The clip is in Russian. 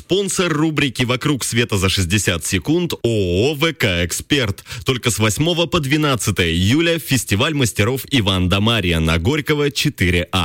Спонсор рубрики «Вокруг света за 60 секунд» ООО «ВК Эксперт». Только с 8 по 12 июля фестиваль мастеров Иван да Марья на Горького 4А.